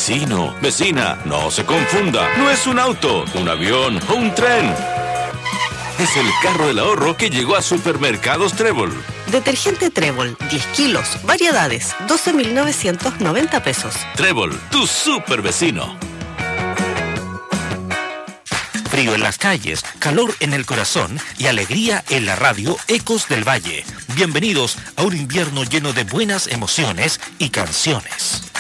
Vecino, vecina, no se confunda. No es un auto, un avión o un tren. Es el carro del ahorro que llegó a Supermercados Trébol. Detergente Trébol, 10 kilos, variedades, 12.990 pesos. Trébol, tu super vecino. Frío en las calles, calor en el corazón y alegría en la radio Ecos del Valle. Bienvenidos a un invierno lleno de buenas emociones y canciones.